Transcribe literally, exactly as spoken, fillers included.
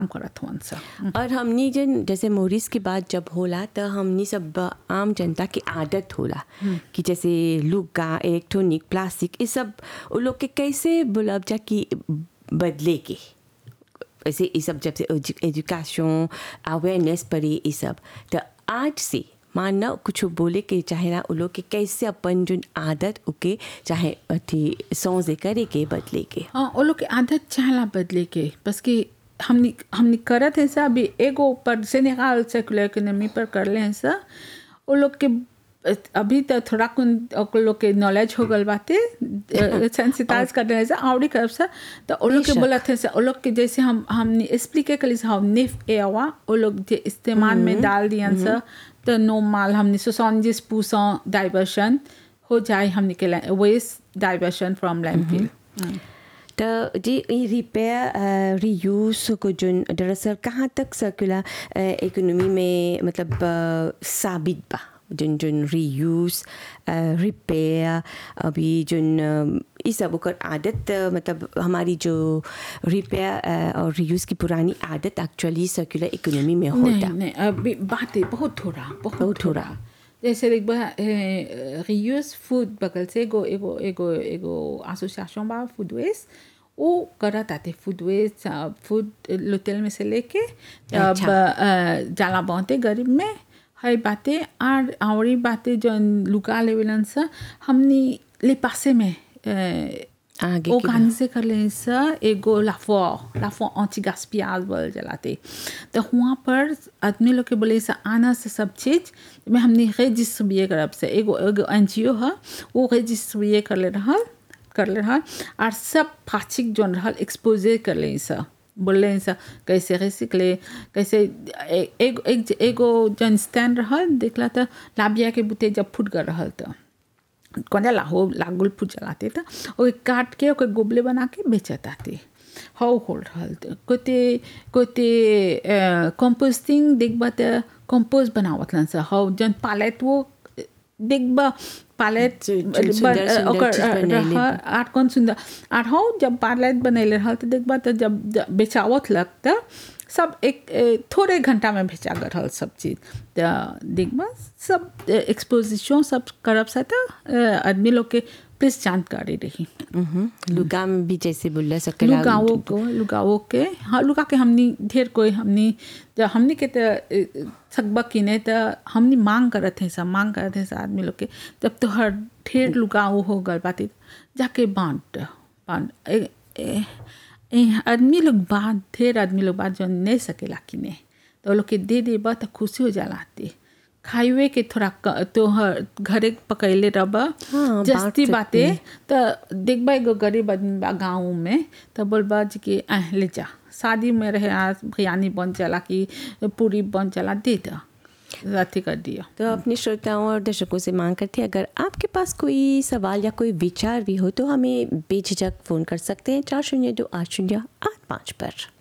करत हवन सा। और हमनी जन जैसे मोरिस की बात जब होला तो हमनी सब आम जनता की आदत होला कि जैसे लुगा इलेक्ट्रॉनिक प्लास्टिक ये सब वो लोग के कैसे बुलब जा कि बदले के ऐसे ये सब जब से एजुकेशन अवेयरनेस पड़ी ये सब तो आज से मानना कुछ बोले के चाहे ना वो लोग के कैसे अपन जो आदत उके चाहे अथी सोचे करे के बदले के। हाँ वो लोग के आदत चाहला बदले के बस कि हमनी हमनी करत है सा अभी एगो पर से निकाल सर्कुलर इकोनॉमी पर कर ले हैं सा वो लोग के अभी तो थोड़ा कुन लोग के नॉलेज हो गल बाते सेंसिटाइज कर रहे हैं आवड़ी कर सा तो वो लोग के बोला थे सा वो लोग के जैसे हम हमने एक्सप्लिके कर लिया हम निफ ए आवा वो लोग जे इस्तेमाल में डाल दिया सा तो नॉर्मल हमने सोसानजिस पूसा डाइवर्शन हो जाए हमने के वेस्ट डाइवर्शन फ्रॉम लैंडफिल। तो जी ये रिपेयर रीयूज को जो दरअसल कहाँ तक सर्कुलर इकोनॉमी में मतलब साबित बा जन जन रीयूज रिपेयर अभी जन इस सब कर आदत मतलब हमारी जो रिपेयर और रीयूज की पुरानी आदत एक्चुअली सर्कुलर इकोनॉमी में होता नहीं नहीं अभी बातें बहुत थोड़ा बहुत थोड़ा जैसे एक बार रीयूज फूड बगल से एगो एगो एगो एगो एसोसिएशन बा फूड वेस्ट वो करत आते फूड वेस्ट फूड लोटेल में से लेके अब जाला बांटे गरीब में है बातें और आवड़ी बातें जो लुका लेवलन सा हमने ले पासे में आगे वो कहानी से कर लें सा एगो लाफो लाफो एंटी गास्पियाज बोल जलाते तो वहाँ पर आदमी लोग के बोले सा आना से सब चीज़ में हमने रजिस्टर भी करब से एगो एगो एन जी ओ है वो रजिस्टर भी कर ले रहा कर ले रहा और सब प्लास्टिक जो रहा एक्सपोजे कर ले सा बोल रहे सा कैसे रिसिकले कैसे एक एक एगो जन स्टैंड रहा देखला था लाबिया के बुते जब फूट कर रहा था कौन लाहो लागुल फूट जलाते था और काट के ओके गोबले बना के बेचता थे हाउ होल्ड रहा कोते कोते कंपोस्टिंग देखबा तो कंपोस्ट बनावत लन सा हाउ जन पालेट वो देखबा पालेट आठ कौन सुंदर आठ हो जब पालेट बनैले रहा तो देखबा तो जब बेचावत लगता सब एक थोड़े घंटा में बेचा गल सब चीज़ तो देखबा सब एक्सपोजिशन सब करब सा था आदमी लोग के प्लीज जानकारी रही। लुगा में भी जैसे बोल सके लुगाओं को लुगाओं के हाँ लुगा के हमनी ढेर कोई हमनी जब हमनी के तो सकबा किने तो हमनी मांग करते हैं सब मांग करते हैं सब आदमी लोग के जब तो हर ढेर लुगाओं हो गल बाती जाके बांट बांट आदमी लोग बात ढेर आदमी लोग बात जो नहीं सकेला किने तो लोग के दे दे बात खुशी हो जालाते खाइवे के थोड़ा तो हर घरे पकैले रबा हाँ, जस्ती बातें तो देखबा एगो गरीब आदमी बा गाँव में तो बोलबा जी कि आह ले जा शादी में रहे आज बिरयानी बन चला कि पूरी बन चला दे दो राती कर दिया। तो अपने श्रोताओं और दर्शकों से मांग करते हैं अगर आपके पास कोई सवाल या कोई विचार भी हो तो हमें बेझिझक फ़ोन कर सकते हैं चार शून्य दो आठ शून्य आठ पाँच पर।